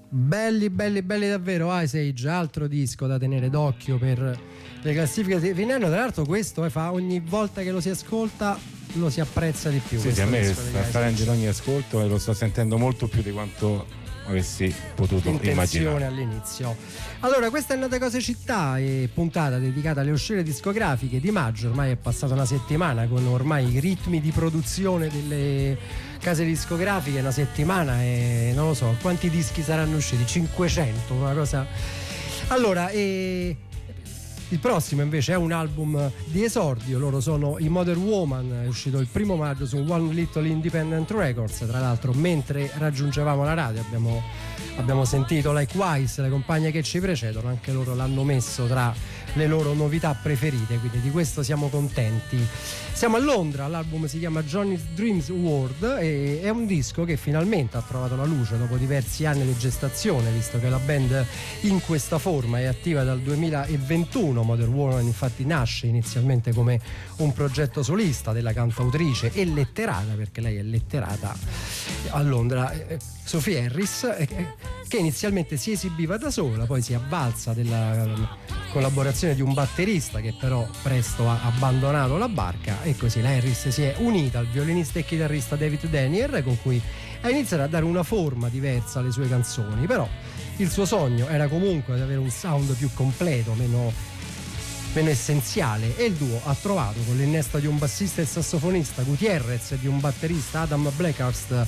Belli davvero. Ice Age, altro disco da tenere d'occhio per le classifiche di fine anno. Tra l'altro questo fa ogni volta che lo si ascolta lo si apprezza di più. Sì, a me sta prendendo ogni ascolto e lo sto sentendo molto più di quanto avessi potuto immaginare all'inizio. Allora, questa è Note Cose Città, e puntata dedicata alle uscite discografiche di maggio. Ormai è passata una settimana con ormai i ritmi di produzione delle case discografiche. Una settimana e non lo so quanti dischi saranno usciti, 500, una cosa. Allora, il prossimo invece è un album di esordio. Loro sono i Modern Woman, è uscito il 1 maggio su One Little Independent Records. Tra l'altro, mentre raggiungevamo la radio abbiamo sentito Likewise, le compagne che ci precedono, anche loro l'hanno messo tra le loro novità preferite, quindi di questo siamo contenti. Siamo a Londra, l'album si chiama Johnny's Dreams World e è un disco che finalmente ha trovato la luce dopo diversi anni di gestazione, visto che la band in questa forma è attiva dal 2021. Modern Woman infatti nasce inizialmente come un progetto solista della cantautrice e letterata, perché lei è letterata a Londra, Sophie Harris, che inizialmente si esibiva da sola, poi si è avvalsa della collaborazione di un batterista che però presto ha abbandonato la barca, e così la Harris si è unita al violinista e chitarrista David Daniel, con cui ha iniziato a dare una forma diversa alle sue canzoni. Però il suo sogno era comunque di avere un sound più completo, meno essenziale, e il duo ha trovato, con l'innesto di un bassista e sassofonista Gutierrez e di un batterista Adam Blackhurst,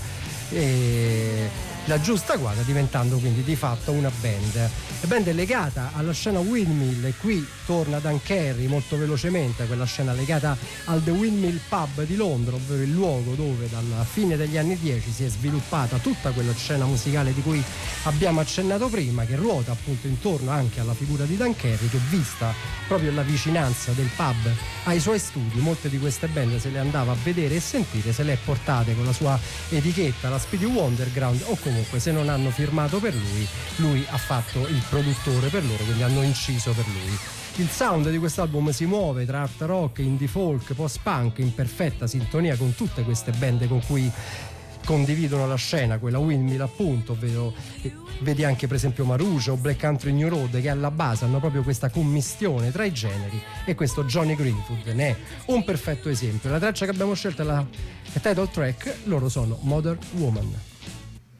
la giusta quadra, diventando quindi di fatto una band. La band è legata alla scena Windmill, e qui torna Dan Carey molto velocemente, quella scena legata al The Windmill Pub di Londra, ovvero il luogo dove dalla fine degli anni 10 si è sviluppata tutta quella scena musicale di cui abbiamo accennato prima, che ruota appunto intorno anche alla figura di Dan Carey, che, vista proprio la vicinanza del pub ai suoi studi, molte di queste band se le andava a vedere e sentire, se le è portate con la sua etichetta, la Speedy Wonderground, o comunque se non hanno firmato per lui ha fatto il produttore per loro, quindi hanno inciso per lui. Il sound di quest'album si muove tra art rock, indie folk, post-punk, in perfetta sintonia con tutte queste band con cui condividono la scena, quella Windmill appunto, ovvero vedi anche per esempio Maruja o Black Country New Road, che alla base hanno proprio questa commistione tra i generi, e questo Johnny Greenwood ne è un perfetto esempio. La traccia che abbiamo scelto è la title track, loro sono Modern Woman.